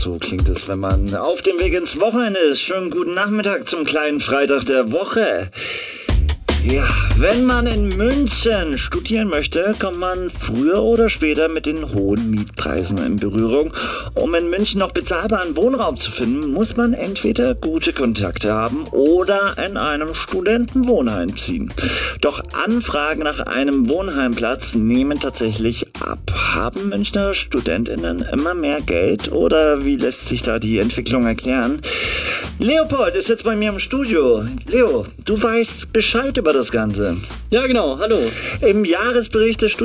so klingt es, wenn man auf dem Weg ins Wochenende ist. Schönen guten Nachmittag zum kleinen Freitag der Woche. Ja, wenn man in München studieren möchte, kommt man früher oder später mit den hohen Mietpreisen in Berührung. Um in München noch bezahlbaren Wohnraum zu finden, muss man entweder gute Kontakte haben oder in einem Studentenwohnheim ziehen. Doch Anfragen nach einem Wohnheimplatz nehmen tatsächlich ab. Haben Münchner StudentInnen immer mehr Geld oder wie lässt sich da die Entwicklung erklären? Leopold ist jetzt bei mir im Studio. Leo, du weißt Bescheid über das Ganze. Ja, genau. Hallo. Im Jahresbericht des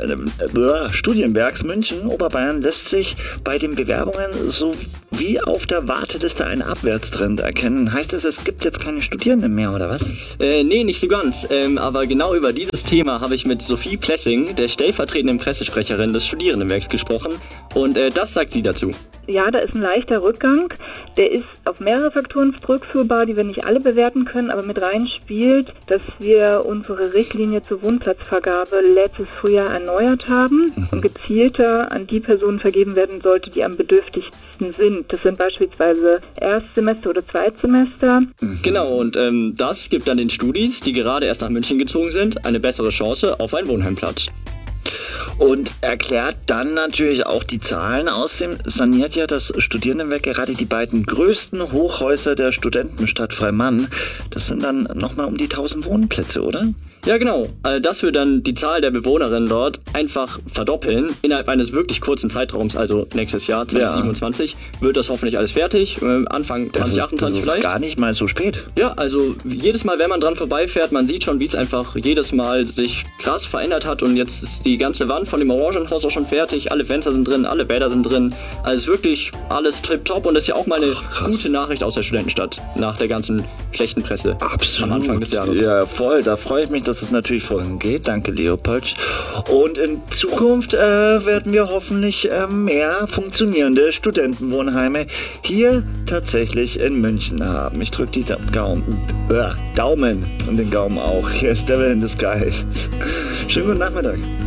Studienwerks München, Oberbayern, lässt sich bei den Bewerbungen sowie auf der Warteliste ein Abwärtstrend erkennen. Heißt es, es gibt jetzt keine Studierenden mehr, oder was? Nee, nicht so ganz. Aber genau über dieses Thema habe ich mit Sophie Plessing, der stellvertretenden Pressesprecherin des Studierendenwerks, gesprochen. Und das sagt sie dazu. Ja, da ist ein leichter Rückgang. Der ist auf mehrere Faktoren zurückführbar, die wir nicht alle bewerten können, aber mit rein spielt, dass wir unsere Richtlinie zur Wohnplatzvergabe letztes Frühjahr erneuert haben und gezielter an die Personen vergeben werden sollte, die am bedürftigsten sind. Das sind beispielsweise Erstsemester oder Zweitsemester. Genau, und das gibt dann den Studis, die gerade erst nach München gezogen sind, eine bessere Chance auf einen Wohnheimplatz. Und erklärt dann natürlich auch die Zahlen. Außerdem saniert ja das Studierendenwerk gerade die beiden größten Hochhäuser der Studentenstadt Freimann. Das sind dann nochmal um die 1000 Wohnplätze, oder? Ja, genau. Das wird dann die Zahl der Bewohnerinnen dort einfach verdoppeln. Innerhalb eines wirklich kurzen Zeitraums, also nächstes Jahr, 2027, wird das hoffentlich alles fertig. Anfang 2028 das ist vielleicht. Gar nicht mal so spät. Ja, also jedes Mal, wenn man dran vorbeifährt, man sieht schon, wie es einfach jedes Mal sich krass verändert hat. Und jetzt ist die ganze Wand von dem Orangenhaus auch schon fertig. Alle Fenster sind drin, alle Bäder sind drin. Also es ist wirklich alles tipptopp. Und das ist ja auch mal eine gute Nachricht aus der Studentenstadt nach der ganzen schlechten Presse. Absolut. Am Anfang des Jahres. Ja, voll. Da freue ich mich, dass es natürlich vorangeht. Danke, Leopold. Und in Zukunft werden wir hoffentlich mehr funktionierende Studentenwohnheime hier tatsächlich in München haben. Ich drücke die Daumen und den Gaumen auch. Hier ist Devil in the Sky. Schönen guten Nachmittag.